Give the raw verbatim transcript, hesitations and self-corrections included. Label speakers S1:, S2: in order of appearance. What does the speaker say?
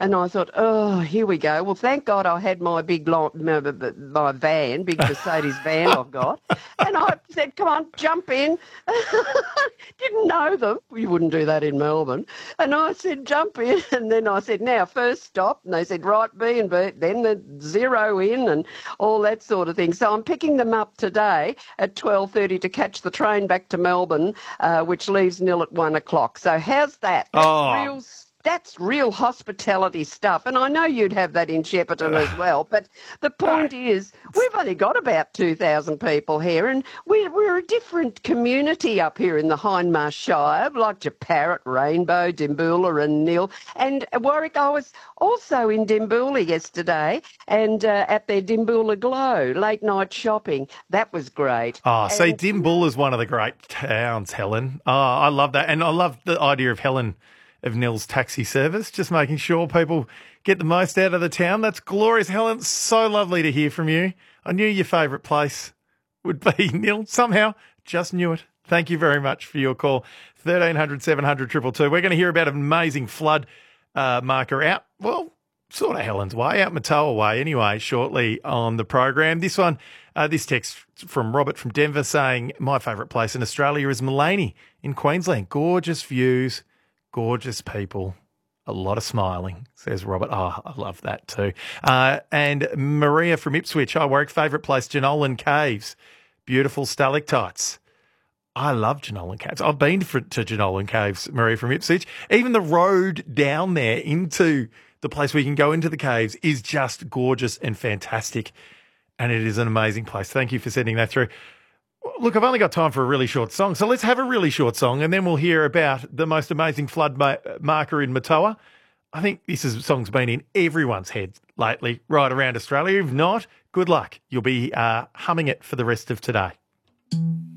S1: And I thought, oh, here we go. Well, thank God I had my big, long, my my van, big Mercedes van I've got. And I said, come on, jump in. Didn't know them. You wouldn't do that in Melbourne. And I said, jump in. And then I said, now, first stop. And they said, right, B and B. Then the zero in and all that sort of thing. So I'm picking them up today at twelve thirty to catch the train back to Melbourne, uh, which leaves nil at one o'clock. So how's that? That's
S2: Oh.
S1: real That's real hospitality stuff. And I know you'd have that in Shepparton as well. But the point is, we've only got about two thousand people here, and we're, we're a different community up here in the Hindmarsh Shire, like Japarrit, Rainbow, Dimboola and Neil. And Warwick, I was also in Dimboola yesterday and uh, at their Dimboola Glow, late night shopping. That was great.
S2: Oh, see,
S1: And-
S2: Dimboola is one of the great towns, Helen. Oh, I love that. And I love the idea of Helen of Nil's taxi service, just making sure people get the most out of the town. That's glorious, Helen. So lovely to hear from you. I knew your favourite place would be Nil. Somehow, just knew it. Thank you very much for your call. thirteen hundred, seven hundred, two two two. We're going to hear about an amazing flood uh, marker out, well, sort of Helen's way, out Matoa way anyway, shortly on the program. This one, uh, this text from Robert from Denver saying, my favourite place in Australia is Mullaney in Queensland. Gorgeous views. Gorgeous people, a lot of smiling, says Robert. Oh, I love that too. Uh, and Maria from Ipswich, I work, favourite place, Jenolan Caves. Beautiful stalactites. I love Jenolan Caves. I've been to, to Jenolan Caves, Maria from Ipswich. Even the road down there into the place where you can go into the caves is just gorgeous and fantastic. And it is an amazing place. Thank you for sending that through. Look, I've only got time for a really short song, so let's have a really short song and then we'll hear about the most amazing flood ma- marker in Matoa. I think this is, song's been in everyone's head lately, right around Australia. If not, good luck. You'll be uh, humming it for the rest of today.